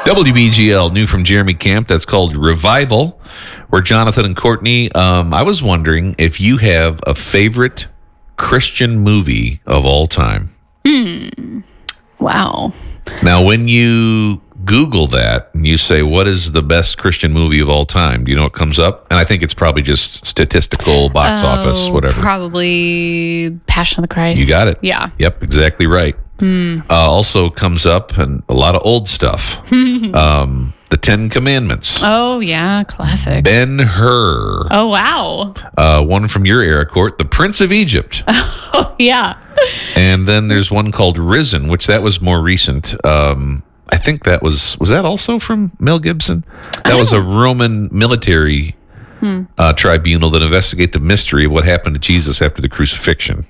WBGL, new from Jeremy Camp. That's called Revival. We're Jonathan and Courtney. I was wondering if you have a favorite Christian movie of all time. Wow. Now, when you Google that and you say, what is the best Christian movie of all time? Do you know what comes up? And I think it's probably just statistical, box office, whatever. Probably Passion of the Christ. You got it. Yeah. Yep, exactly right. Also comes up, and a lot of old stuff. The Ten Commandments. Oh, yeah. Classic. Ben-Hur. Oh, wow. One from your era, Court, The Prince of Egypt. Oh, yeah. And then there's one called Risen, which that was more recent. I think that was that also from Mel Gibson? That was a Roman military tribunal that investigate the mystery of what happened to Jesus after the crucifixion.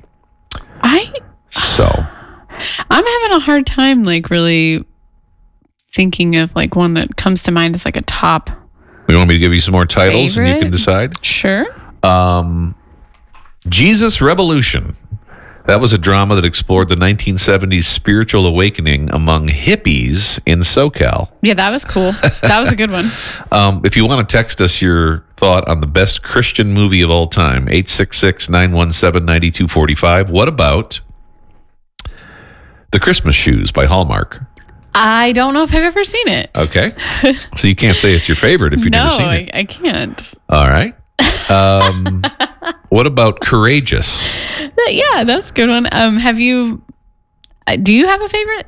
I'm having a hard time, really thinking of one that comes to mind as a top. You want me to give you some more titles favorite? And you can decide? Sure. Jesus Revolution. That was a drama that explored the 1970s spiritual awakening among hippies in SoCal. Yeah, that was cool. That was a good one. If you want to text us your thought on the best Christian movie of all time, 866-917-9245. What about The Christmas Shoes by Hallmark? I don't know if I've ever seen it. Okay. So you can't say it's your favorite if you've never seen it. No, I can't. All right. What about Courageous? Yeah, that's a good one. Do you have a favorite?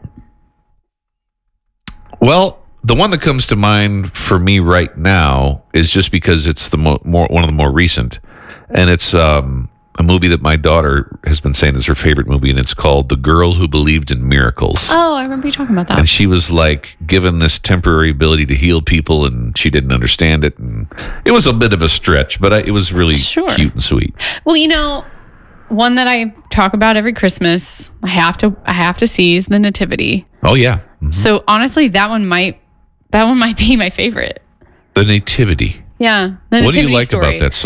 Well, the one that comes to mind for me right now is just because it's the one of the more recent, and it's a movie that my daughter has been saying is her favorite movie, and it's called The Girl Who Believed in Miracles. Oh, I remember you talking about that. And she was given this temporary ability to heal people, and she didn't understand it, and it was a bit of a stretch, but it was really cute and sweet. Well, one that I talk about every Christmas, I have to see is the Nativity. Oh yeah. Mm-hmm. So honestly, that one might be my favorite. The Nativity. Yeah. What do you like about that